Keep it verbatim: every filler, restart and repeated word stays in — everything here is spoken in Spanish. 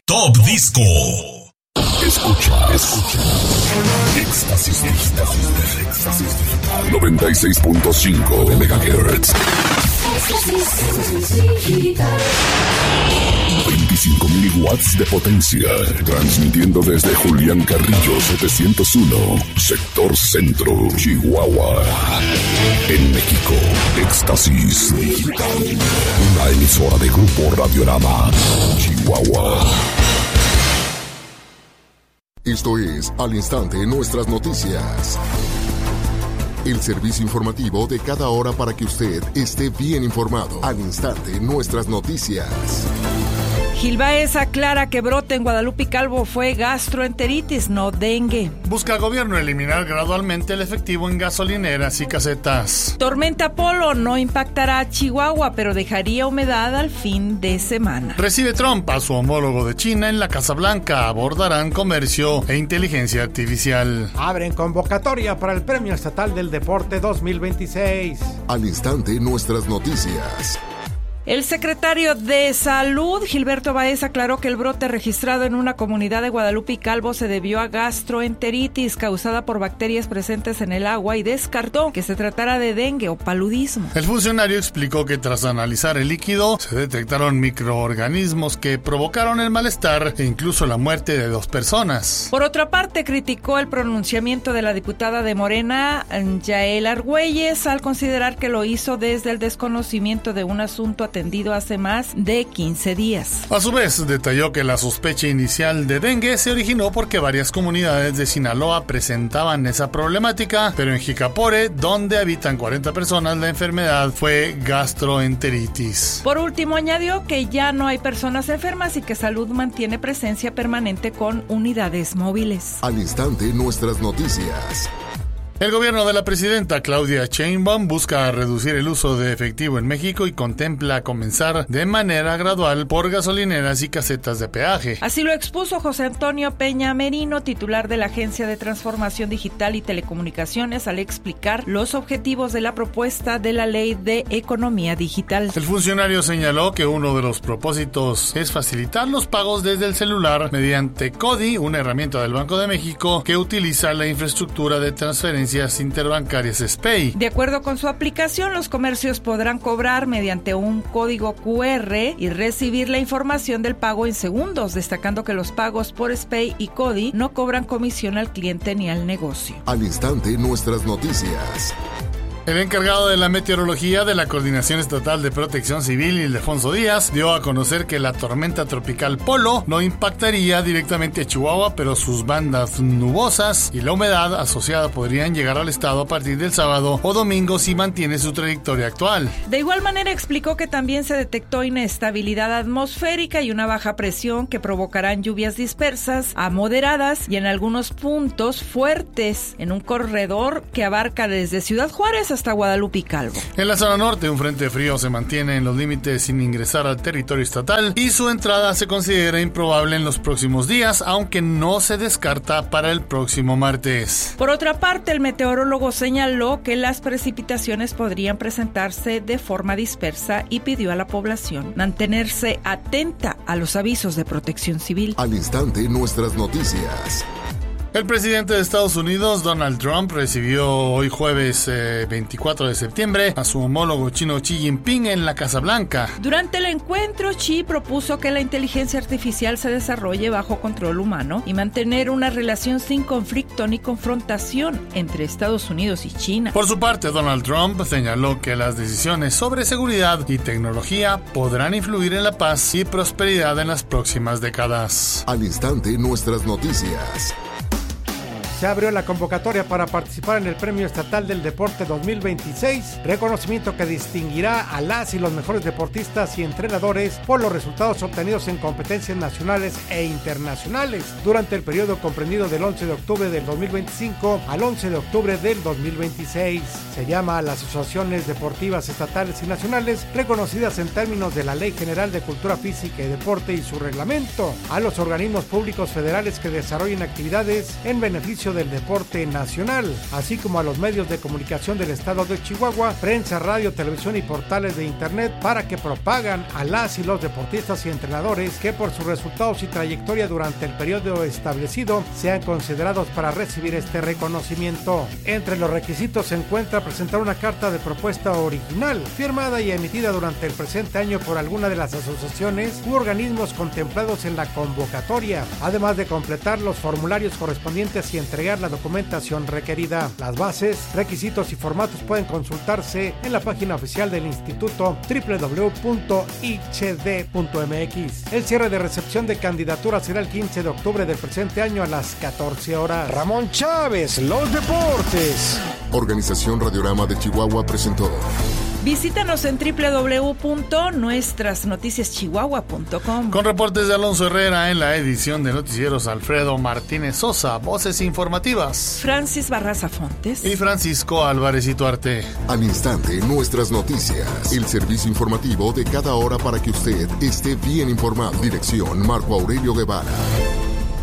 Top Disco. Escucha, escucha. Éxtasis digital. Éxtasis digital. noventa y seis punto cinco de megahertz. veinticinco mil watts de potencia. Transmitiendo desde Julián Carrillo setecientos uno, sector centro, Chihuahua. En México, Éxtasis Digital. Una emisora de Grupo Radiorama, Chihuahua. Esto es Al Instante Nuestras Noticias. El servicio informativo de cada hora para que usted esté bien informado. Al Instante Nuestras Noticias. Gil Baez aclara que brote en Guadalupe y Calvo fue gastroenteritis, no dengue. Busca gobierno eliminar gradualmente el efectivo en gasolineras y casetas. Tormenta Polo no impactará a Chihuahua, pero dejaría humedad al fin de semana. Recibe Trump a su homólogo de China en la Casa Blanca. Abordarán comercio e inteligencia artificial. Abren convocatoria para el Premio Estatal del Deporte dos mil veintiséis. Al Instante Nuestras Noticias. El secretario de Salud, Gilberto Baez, aclaró que el brote registrado en una comunidad de Guadalupe y Calvo se debió a gastroenteritis causada por bacterias presentes en el agua y descartó que se tratara de dengue o paludismo. El funcionario explicó que tras analizar el líquido se detectaron microorganismos que provocaron el malestar e incluso la muerte de dos personas. Por otra parte, criticó el pronunciamiento de la diputada de Morena, Yael Argüelles, al considerar que lo hizo desde el desconocimiento de un asunto atendido hace más de quince días. A su vez, detalló que la sospecha inicial de dengue se originó porque varias comunidades de Sinaloa presentaban esa problemática, pero en Jicapore, donde habitan cuarenta personas, la enfermedad fue gastroenteritis. Por último, añadió que ya no hay personas enfermas y que Salud mantiene presencia permanente con unidades móviles. Al Instante Nuestras Noticias. El gobierno de la presidenta Claudia Sheinbaum busca reducir el uso de efectivo en México y contempla comenzar de manera gradual por gasolineras y casetas de peaje. Así lo expuso José Antonio Peña Merino, titular de la Agencia de Transformación Digital y Telecomunicaciones, al explicar los objetivos de la propuesta de la Ley de Economía Digital. El funcionario señaló que uno de los propósitos es facilitar los pagos desde el celular mediante CODI, una herramienta del Banco de México que utiliza la infraestructura de transferencia interbancarias S P E I. De acuerdo con su aplicación, los comercios podrán cobrar mediante un código cu erre y recibir la información del pago en segundos, destacando que los pagos por S P E I y CODI no cobran comisión al cliente ni al negocio. Al Instante Nuestras Noticias. El encargado de la meteorología de la Coordinación Estatal de Protección Civil, Ildefonso Díaz, dio a conocer que la tormenta tropical Polo no impactaría directamente a Chihuahua, pero sus bandas nubosas y la humedad asociada podrían llegar al estado a partir del sábado o domingo si mantiene su trayectoria actual. De igual manera explicó que también se detectó inestabilidad atmosférica y una baja presión que provocarán lluvias dispersas a moderadas y en algunos puntos fuertes en un corredor que abarca desde Ciudad Juárez hasta Guadalupe y Calvo. En la zona norte, un frente frío se mantiene en los límites sin ingresar al territorio estatal y su entrada se considera improbable en los próximos días, aunque no se descarta para el próximo martes. Por otra parte, el meteorólogo señaló que las precipitaciones podrían presentarse de forma dispersa y pidió a la población mantenerse atenta a los avisos de protección civil. Al Instante Nuestras Noticias. El presidente de Estados Unidos, Donald Trump, recibió hoy jueves eh, veinticuatro de septiembre a su homólogo chino Xi Jinping en la Casa Blanca. Durante el encuentro, Xi propuso que la inteligencia artificial se desarrolle bajo control humano y mantener una relación sin conflicto ni confrontación entre Estados Unidos y China. Por su parte, Donald Trump señaló que las decisiones sobre seguridad y tecnología podrán influir en la paz y prosperidad en las próximas décadas. Al Instante Nuestras Noticias. Se abrió la convocatoria para participar en el Premio Estatal del Deporte dos mil veintiséis, reconocimiento que distinguirá a las y los mejores deportistas y entrenadores por los resultados obtenidos en competencias nacionales e internacionales durante el periodo comprendido del once de octubre del dos mil veinticinco al once de octubre del dos mil veintiséis. Se llama a las asociaciones deportivas estatales y nacionales reconocidas en términos de la Ley General de Cultura Física y Deporte y su reglamento, a los organismos públicos federales que desarrollen actividades en beneficio ejercicio del deporte nacional, así como a los medios de comunicación del estado de Chihuahua, prensa, radio, televisión y portales de internet para que propagan a las y los deportistas y entrenadores que por sus resultados y trayectoria durante el periodo establecido sean considerados para recibir este reconocimiento. Entre los requisitos se encuentra presentar una carta de propuesta original, firmada y emitida durante el presente año por alguna de las asociaciones u organismos contemplados en la convocatoria, además de completar los formularios correspondientes y entregar la documentación requerida. Las bases, requisitos y formatos pueden consultarse en la página oficial del Instituto doble u doble u doble u punto i c d punto m x. El cierre de recepción de candidaturas será el quince de octubre del presente año a las catorce horas. Ramón Chávez, los deportes. Organización Radiorama de Chihuahua presentó. Visítanos en doble u doble u doble u punto nuestras noticias chihuahua punto com. Con reportes de Alonso Herrera en la edición de noticieros, Alfredo Martínez Sosa, voces informativas, Francis Barraza Fontes y Francisco Álvarez Ituarte. Al instante, nuestras noticias. El servicio informativo de cada hora para que usted esté bien informado. Dirección Marco Aurelio Guevara.